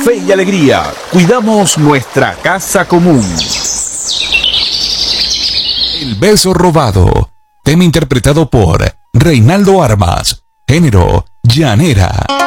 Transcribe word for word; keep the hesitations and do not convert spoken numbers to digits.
fe y alegría, cuidamos nuestra casa común. El beso robado. Tema interpretado por Reinaldo Armas. Género: llanera.